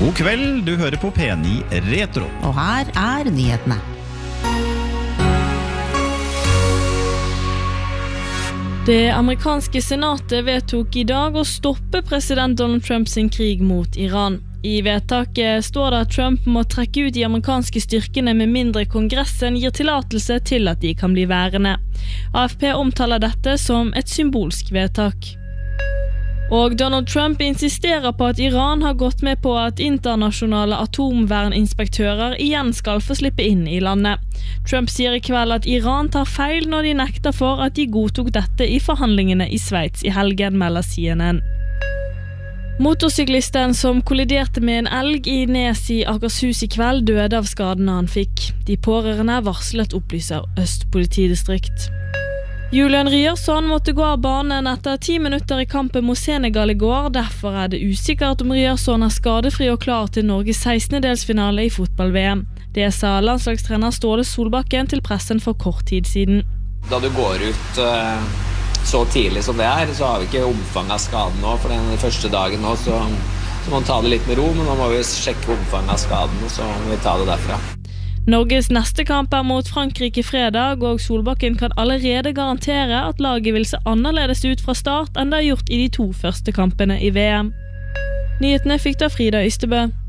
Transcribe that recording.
God kveld, du hører på P9 Retro. Og her nyhetene. Det amerikanske senatet vedtok I dag å stoppe president Donald Trump sin krig mot Iran. I vedtaket står det at Trump må trekke ut de amerikanske styrkene med mindre kongressen gir tillatelse til at de kan bli værende. AFP omtaler dette som et symbolsk vedtak. Og Donald Trump insisterer på at Iran har gått med på at internasjonale atomverninspektører igjen skal få slippe inn I landet. Trump sier I kveld at Iran tar feil når de nekter for at de godtok dette I forhandlingene I Sveits I helgen, melder CNN. Motorsyklisten som kolliderte med en elg I Nes I Akershus I kveld døde av skadene han fikk. De pårørende varslet, opplyser Øst politidistrikt. Julian Ryerson måtte gå av banen etter 10 minutter I kampen mot Senegal I går, derfor det usikkert om Ryerson skadefri og klar til Norges 16-delsfinale I fotball-VM. Det sa landslagstrener Ståle Solbakken til pressen for kort tid siden. Da du går ut så tidlig som det så har vi ikke omfang av skaden nå, for den første dagen nå så må man ta det litt med ro, men nå må vi sjekke omfang av skaden, og så må vi ta det derfra. Norges neste kamp mot Frankrike fredag, og Solbakken kan allerede garantere at laget vil se annerledes ut fra start enn det har gjort I de 2 første kampene I VM. Nyhetene fikk da Frida Ystebø.